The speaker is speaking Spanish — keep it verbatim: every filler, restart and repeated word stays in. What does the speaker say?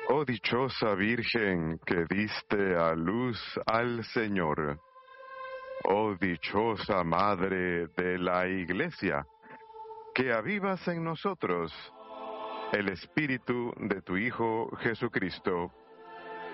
Oh dichosa Virgen que diste a luz al Señor. Oh dichosa Madre de la Iglesia, que avivas en nosotros el Espíritu de tu Hijo Jesucristo.